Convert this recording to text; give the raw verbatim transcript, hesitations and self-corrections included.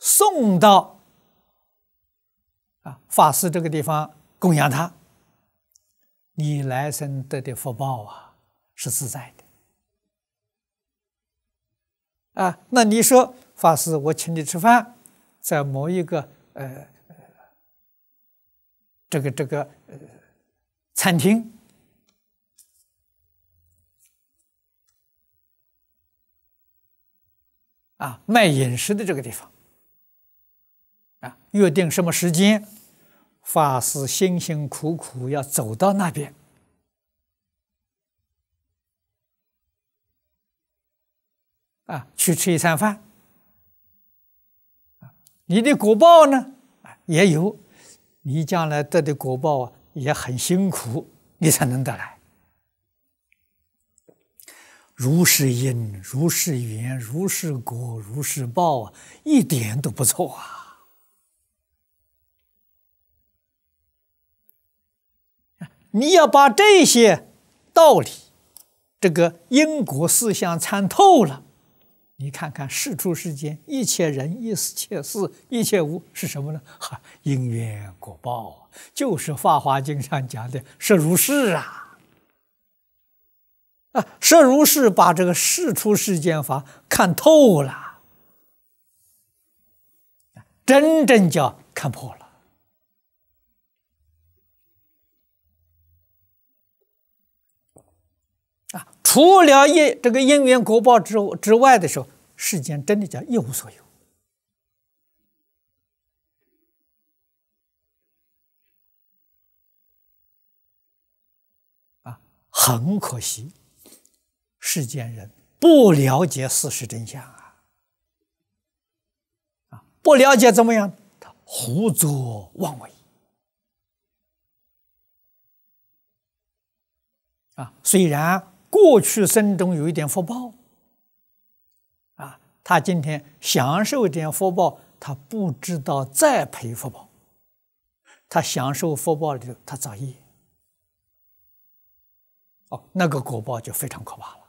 送到啊法师这个地方供养他，你来生得的福报啊是自在的啊。那你说法师，我请你吃饭，在某一个呃这个这个呃餐厅。 啊，卖饮食的这个地方，啊，约定什么时间，法师辛辛苦苦要走到那边，啊，去吃一餐饭，啊，你的果报呢，啊，也有，你将来得的果报啊，也很辛苦，你才能得来。 如是因，如是缘，如是果，如是报啊，一点都不错啊！你要把这些道理，这个因果四象参透了，你看看世出世间一切人、一切事、一切物是什么呢？哈，因缘果报，就是《法华经》上讲的“实如是”啊。 啊，实如是把这个世出世间法看透了，真正叫看破了。啊，除了因这个因缘果报之之外的时候，世间真的叫一无所有。啊，很可惜。 世间人不了解事实真相啊！啊，不了解怎么样？他胡作妄为啊！虽然过去生中有一点福报啊，他今天享受一点福报，他不知道再赔福报，他享受福报里头他造业，哦，那个果报就非常可怕了。